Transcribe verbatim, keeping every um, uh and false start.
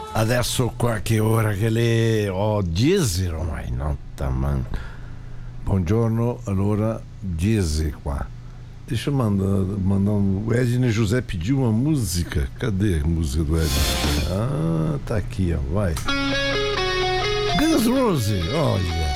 Adesso qualche ora che le ho dieci ormai, notte, man. Buongiorno, allora dieci qua. Deixa eu mandar, mandar um... O Edney José pediu uma música. Cadê a música do Edney? Ah, tá aqui, ó, vai. Guns N' Roses, olha.